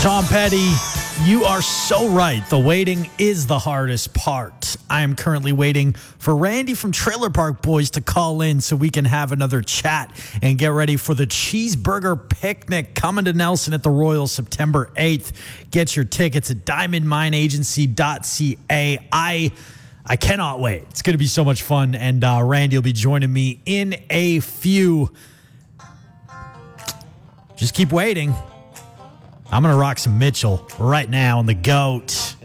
Tom Petty, you are so right. The waiting is the hardest part. I am currently waiting for Randy from Trailer Park Boys to call in so we can have another chat and get ready for the Cheeseburger Picnic coming to Nelson at the Royal September 8th. Get your tickets at diamondmineagency.ca. I cannot wait. It's going to be so much fun, and Randy will be joining me in a few. Just keep waiting. I'm going to rock some Mitchell right now on the GOAT.